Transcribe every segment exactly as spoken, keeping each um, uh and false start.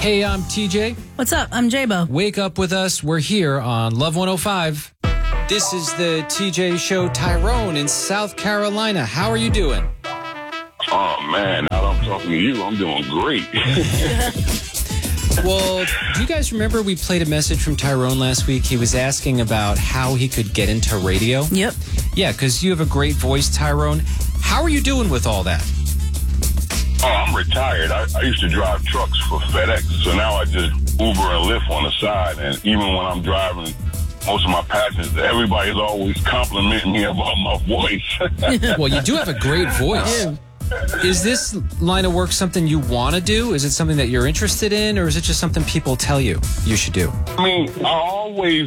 Hey, I'm T J. What's up? I'm J-Bo. Wake up with us. We're here on Love one oh five. This is the T J Show. Tyrone in South Carolina. How are you doing? Oh, man. Now that I'm talking to you, I'm doing great. Well, do you guys remember we played a message from Tyrone last week? He was asking about how he could get into radio. Yep. Yeah, because you have a great voice, Tyrone. How are you doing with all that? Oh, I'm retired. I, I used to drive trucks for FedEx, so now I just Uber and Lyft on the side. And even when I'm driving most of my passengers, everybody's always complimenting me about my voice. Well, you do have a great voice. Yeah. Is this line of work something you want to do? Is it something that you're interested in, or is it just something people tell you you should do? I mean, I always,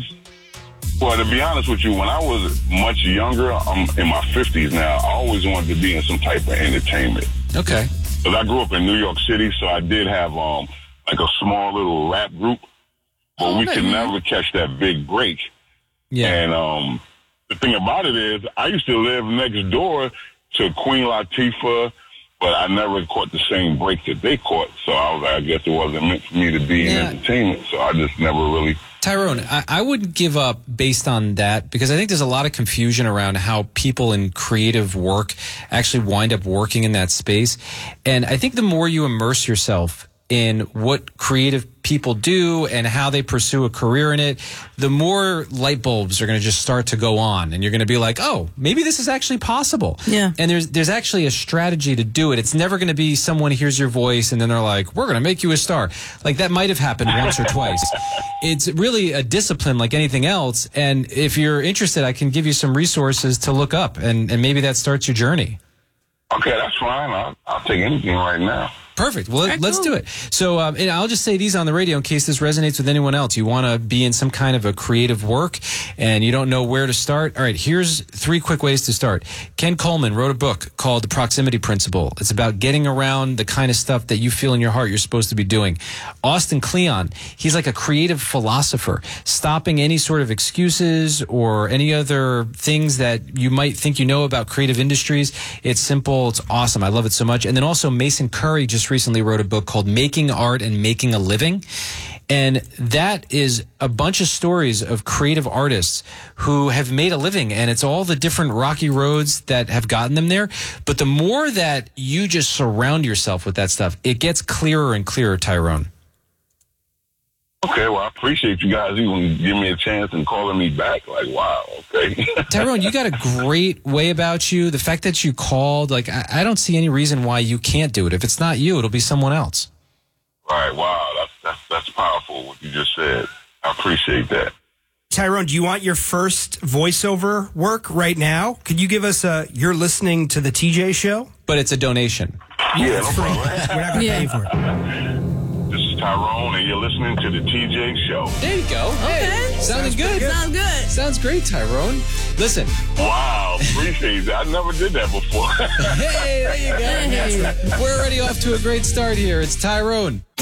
well, to be honest with you, when I was much younger, I'm in my fifties now, I always wanted to be in some type of entertainment. Okay. Because I grew up in New York City, so I did have um like a small little rap group, but Oh, we nice. could never catch that big break. Yeah. And um, the thing about it is, I used to live next door to Queen Latifah, but I never caught the same break that they caught. So I was like, I guess it wasn't meant for me to be Yeah. in entertainment. So I just never really. Tyrone, I, I wouldn't give up based on that, because I think there's a lot of confusion around how people in creative work actually wind up working in that space. And I think the more you immerse yourself in what creative people do and how they pursue a career in it, the more light bulbs are going to just start to go on, and you're going to be like, oh, maybe this is actually possible. Yeah. And there's there's actually a strategy to do it. It's never going to be someone hears your voice and then they're like, we're going to make you a star. Like, that might have happened once or twice. It's really a discipline like anything else. And if you're interested, I can give you some resources to look up, and, and maybe that starts your journey. Okay, that's fine. I'll, I'll take anything right now. Perfect. Well, let's do it. So, um, and I'll just say these on the radio in case this resonates with anyone else. You want to be in some kind of a creative work and you don't know where to start. All right, here's three quick ways to start. Ken Coleman wrote a book called The Proximity Principle. It's about getting around the kind of stuff that you feel in your heart you're supposed to be doing. Austin Kleon, he's like a creative philosopher, stopping any sort of excuses or any other things that you might think you know about creative industries. It's simple. It's awesome. I love it so much. And then also Mason Curry just recently wrote a book called Making Art and Making a Living. And that is a bunch of stories of creative artists who have made a living, and it's all the different rocky roads that have gotten them there. But the more that you just surround yourself with that stuff, it gets clearer and clearer, Tyrone. Okay, well, I appreciate you guys even giving me a chance and calling me back. Like, wow, okay. Tyrone, you got a great way about you. The fact that you called, like, I, I don't see any reason why you can't do it. If it's not you, it'll be someone else. Right, wow, that's, that's, that's powerful, what you just said. I appreciate that. Tyrone, do you want your first voiceover work right now? Could you give us a, you're listening to the T J Show? But it's a donation. Yeah, It's no free. problem. We're not going to Yeah. pay for it. This is Tyrone, and you're listening to the T J Show. There you go. Okay. Hey, sounding good. Sounds good. Sounds great, Tyrone. Listen. Wow, appreciate that. I never did that before. Hey, there you go. Hey. We're already off to a great start here. It's Tyrone.